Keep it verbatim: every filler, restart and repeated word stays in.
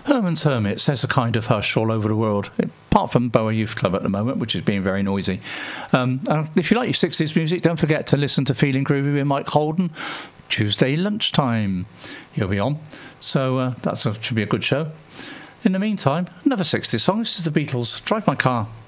Herman's Hermits, there's a kind of hush all over the world, apart from Boa Youth Club at the moment, which is being very noisy. Um, uh, if you like your sixties music, don't forget to listen to Feeling Groovy with Mike Holden, Tuesday lunchtime. He'll be on. So uh, that should be a good show. In the meantime, another sixties song. This is the Beatles, Drive My Car.